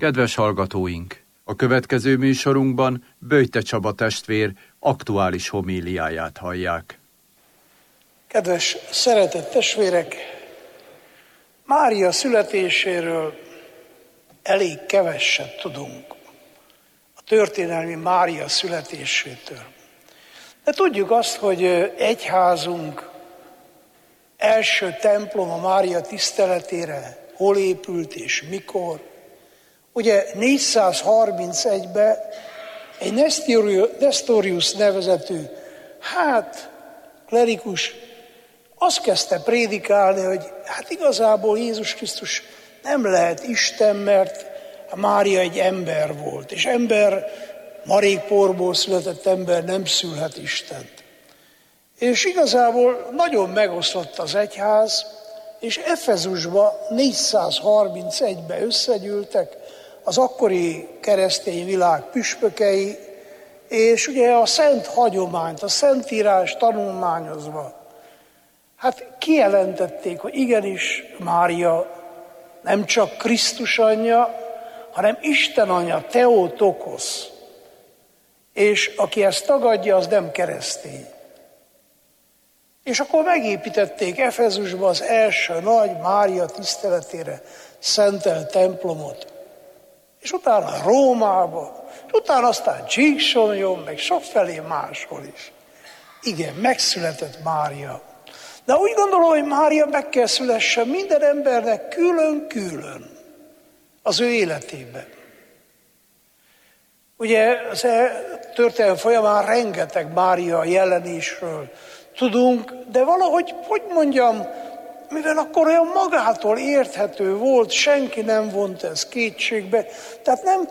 Kedves hallgatóink! A következő műsorunkban Böjte Csaba testvér aktuális homíliáját hallják. Kedves szeretett testvérek! Mária születéséről elég keveset tudunk. A történelmi Mária születésétől. De tudjuk azt, hogy egyházunk első temploma Mária tiszteletére hol épült és mikor. Ugye 431-ben egy Nestorius nevezetű, klerikus azt kezdte prédikálni, hogy igazából Jézus Krisztus nem lehet Isten, mert Mária egy ember volt, és marékporból született ember nem szülhet Istent. És igazából nagyon megoszlott az egyház, és Efezusba 431-ben összegyűltek az akkori keresztény világ püspökei, és ugye a szent hagyományt, a szentírás tanulmányozva, kijelentették, hogy igenis Mária nem csak Krisztus anyja, hanem Isten anyja, Theotokos. És aki ezt tagadja, az nem keresztény. És akkor megépítették Efezusba az első nagy Mária tiszteletére szentelt templomot. És utána Rómába, és utána aztán Csíksomlyón, meg sokfelé máshol is. Igen, megszületett Mária. De úgy gondolom, hogy Mária meg kell szülessen minden embernek külön-külön az ő életében. Ugye az történelem folyamán rengeteg Mária jelenésről tudunk, de valahogy, mivel akkor olyan magától érthető volt, senki nem vont ezt kétségbe, tehát nem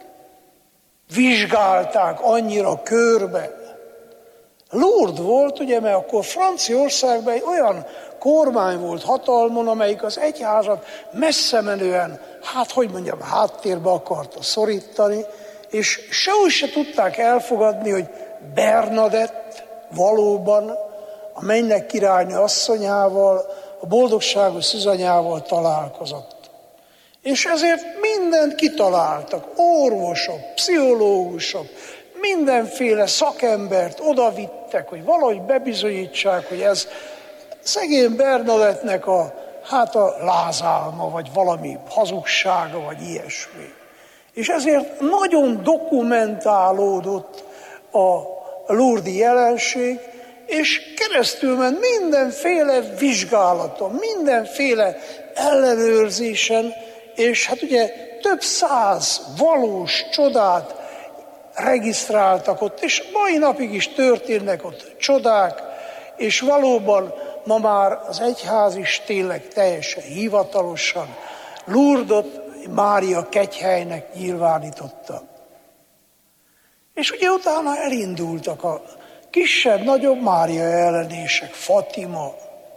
vizsgálták annyira körbe. Lourdes volt, ugye, mert akkor Franciaországban egy olyan kormány volt hatalmon, amelyik az egyházat messze menően, háttérbe akarta szorítani, és sehogy se tudták elfogadni, hogy Bernadett valóban a mennyek királynő asszonyával, a boldogságos szűzanyával találkozott. És ezért mindent kitaláltak, orvosok, pszichológusok, mindenféle szakembert odavittek, hogy valahogy bebizonyítsák, hogy ez szegény Bernadettnek a lázálma, vagy valami hazugsága, vagy ilyesmi. És ezért nagyon dokumentálódott a lourdesi jelenség, és keresztül ment mindenféle vizsgálaton, mindenféle ellenőrzésen, és ugye több száz valós csodát regisztráltak ott, és mai napig is történnek ott csodák, és valóban ma már az egyház is tényleg teljesen hivatalosan Lourdesot Mária kegyhelynek nyilvánította. És ugye utána elindultak a kisebb-nagyobb Mária jelenések, Fatima,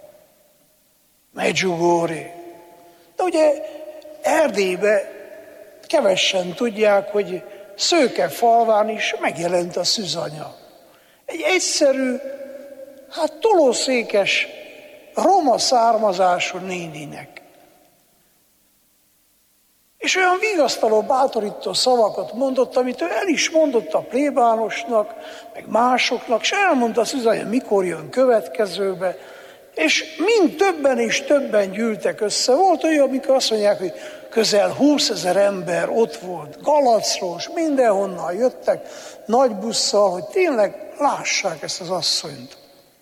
Medjugorje. De ugye Erdélybe kevessen tudják, hogy Szőkefalván is megjelent a szűzanya. Egy egyszerű, tolószékes, roma származású néninek. És olyan vigasztaló, bátorító szavakat mondott, amit ő el is mondott a plébánosnak, meg másoknak, és elmondta a szűzanya, mikor jön következőbe, és mind többen és többen gyűltek össze. Volt olyan, amikor azt mondják, hogy közel 20 000 ember ott volt, Galacról, és mindenhonnan jöttek nagy busszal, hogy tényleg lássák ezt az asszonyt.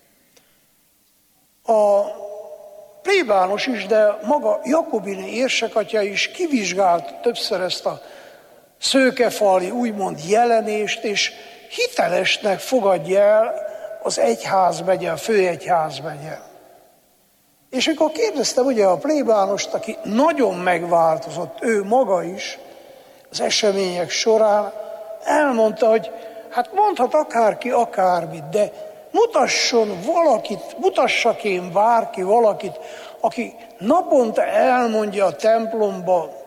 A plébános is, de maga Jakobini érsekatya is kivizsgált többször ezt a szőkefalvi úgymond jelenést, és hitelesnek fogadja el az egyházmegye, a főegyházmegye. És amikor kérdeztem ugye a plébánost, aki nagyon megváltozott, ő maga is az események során, elmondta, hogy mondhat akárki akármit, de mutassak én bárki valakit, aki naponta elmondja a templomba